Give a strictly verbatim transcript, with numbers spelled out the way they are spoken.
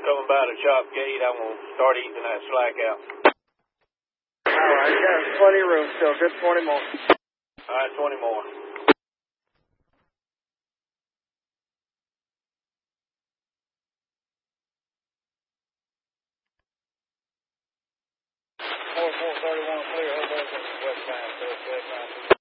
coming by the shop gate. I'm going to start eating that slack out. All right, you got plenty of room still. Good twenty more. All right, twenty more. four four thirty-one clear, Hoboken, westbound, westbound.